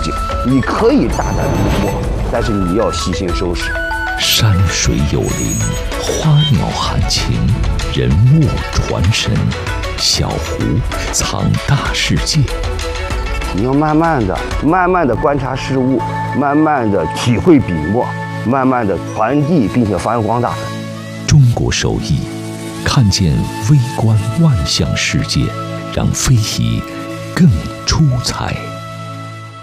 景，你可以大胆笔墨，但是你要细心收拾。 山水有灵，花鸟含情，人物传神，小湖藏大世界。 你要慢慢的观察事物，慢慢的体会笔墨，慢慢的传递并且发扬光大。 中国手艺，看见微观万象世界，让非遗更出彩。